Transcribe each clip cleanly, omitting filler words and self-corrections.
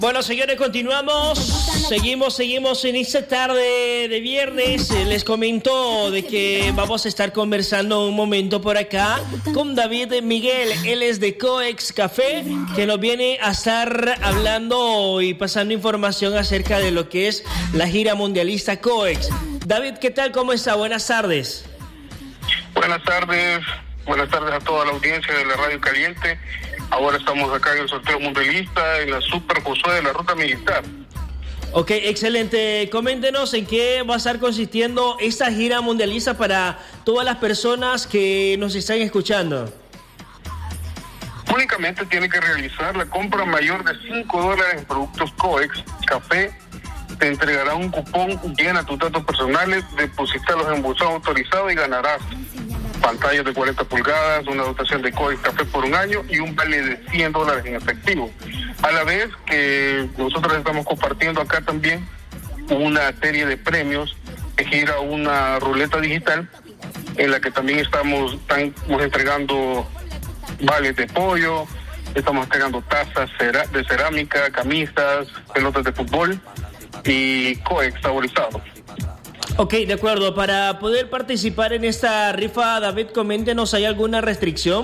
Bueno, señores, continuamos. Seguimos en esta tarde de viernes. Les comento de que vamos a estar conversando un momento por acá con David Miguel. Él es de Coex Café, que nos viene a estar hablando y pasando información acerca de lo que es la gira mundialista Coex. David, ¿qué tal? ¿Cómo está? Buenas tardes. Buenas tardes a toda la audiencia de la Radio Caliente. Ahora estamos acá en el sorteo mundialista en la Super Josué de la Ruta Militar. Ok, excelente. Coméntenos en qué va a estar consistiendo esta gira mundialista para todas las personas que nos están escuchando. Únicamente tiene que realizar la compra mayor de $5 en productos Coex Café. Te entregará un cupón, llena tus datos personales, deposítalos en buzón autorizado y ganarás pantallas de 40 pulgadas, una dotación de Coex Café por un año y un vale de $100 en efectivo. A la vez que nosotros estamos compartiendo acá también una serie de premios que gira una ruleta digital en la que también estamos entregando vales de pollo, estamos entregando tazas de cerámica, camisas, pelotas de fútbol y Coex saborizado. Ok, de acuerdo. Para poder participar en esta rifa, David, coméntenos, ¿hay alguna restricción?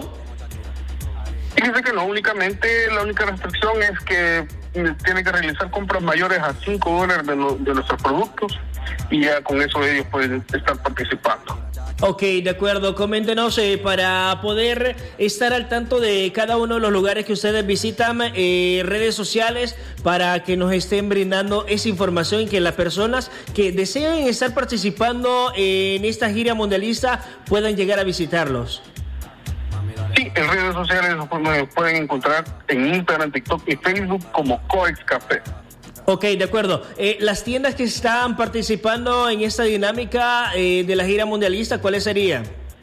Fíjese que no, únicamente la única restricción es que tiene que realizar compras mayores a $5 de nuestros productos y ya con eso ellos pueden estar participando. Ok, de acuerdo. Coméntenos para poder estar al tanto de cada uno de los lugares que ustedes visitan, redes sociales, para que nos estén brindando esa información y que las personas que deseen estar participando en esta gira mundialista puedan llegar a visitarlos. Sí, en redes sociales nos pueden encontrar en Instagram, TikTok y Facebook como Coex Café. Ok, de acuerdo. Las tiendas que están participando en esta dinámica de la gira mundialista, ¿cuáles serían?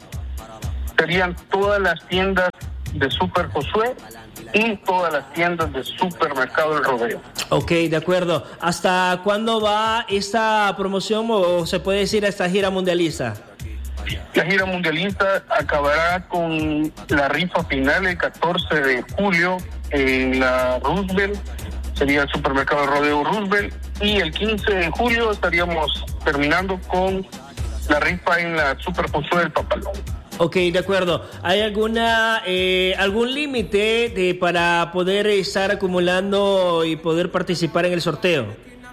Serían todas las tiendas de Super Josué y todas las tiendas de Supermercado El Rodeo. Ok, de acuerdo. ¿Hasta cuándo va esta promoción o se puede decir esta gira mundialista? La gira mundialista acabará con la rifa final el 14 de julio en la Roosevelt. Sería el Supermercado El Rodeo Roosevelt, y el 15 de julio estaríamos terminando con la rifa en la Super Josué del Papalón. Ok, de acuerdo. ¿Hay algún límite para poder estar acumulando y poder participar en el sorteo?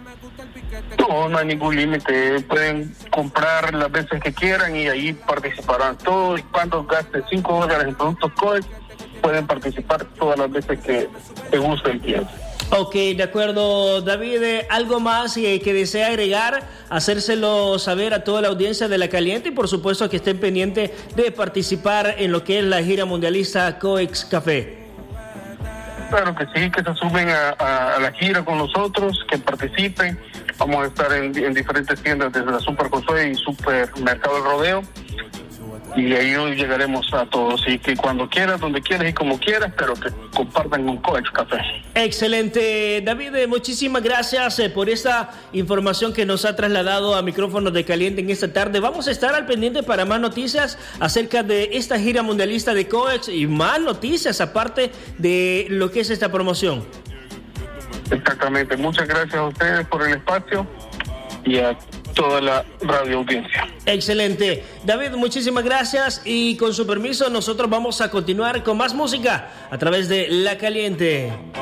No hay ningún límite. Pueden comprar las veces que quieran y ahí participarán todos. Y cuando gasten $5 en productos Coex, pueden participar todas las veces que te guste el tiempo. Ok, de acuerdo. David, ¿algo más que desea agregar? Hacérselo saber a toda la audiencia de La Caliente y por supuesto que estén pendientes de participar en lo que es la gira mundialista Coex Café. Claro que sí, que se sumen a la gira con nosotros, que participen. Vamos a estar en diferentes tiendas desde la Super Josué y Supermercado El Rodeo. Y ahí hoy llegaremos a todos, y que cuando quieras, donde quieras y como quieras, pero que compartan con Coex Café. Excelente, David, muchísimas gracias por esta información que nos ha trasladado a Micrófonos de Caliente en esta tarde. Vamos a estar al pendiente para más noticias acerca de esta gira mundialista de Coex y más noticias aparte de lo que es esta promoción. Exactamente, muchas gracias a ustedes por el espacio y a toda la radio audiencia. Excelente. David, muchísimas gracias y con su permiso nosotros vamos a continuar con más música a través de La Caliente.